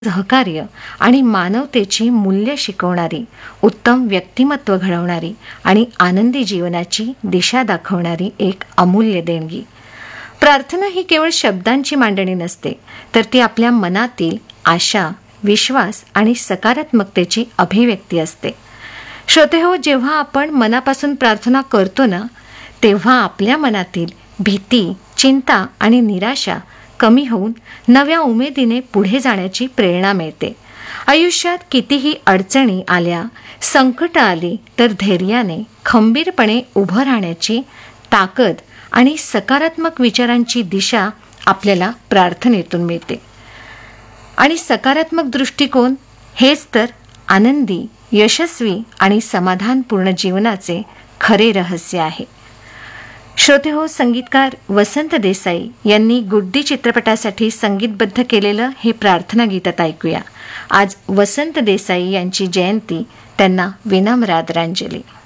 सहकार्य आणि मानवतेची मूल्य शिकवणारी, उत्तम व्यक्तिमत्व घडवणारी आणि आनंदी जीवनाची दिशा दाखवणारी एक अमूल्य देणगी. प्रार्थना ही केवळ शब्दांची मांडणी नसते, तर ती आपल्या मनातील आशा, विश्वास आणि सकारात्मकतेची अभिव्यक्ती असते. श्रोतेहो, जेव्हा आपण मनापासून प्रार्थना करतो ना, तेव्हा आपल्या मनातील भीती, चिंता आणि निराशा कमी होऊन नव्या उमेदीने पुढे जाण्याची प्रेरणा मिळते. आयुष्यात कितीही अडचणी आल्या, संकट आली, तर धैर्याने, खंबीरपणे उभं राहण्याची ताकद आणि सकारात्मक विचारांची दिशा आपल्याला प्रार्थनेतून मिळते. आणि सकारात्मक दृष्टिकोन हेच तर आनंदी, यशस्वी आणि समाधानपूर्ण जीवनाचे खरे रहस्य आहे. श्रोतेहो, संगीतकार वसंत देसाई यांनी गुड्डी चित्रपटासाठी संगीतबद्ध केलेलं हे प्रार्थना गीतात ऐकूया. आज वसंत देसाई यांची जयंती, त्यांना विनम्र आदरांजली.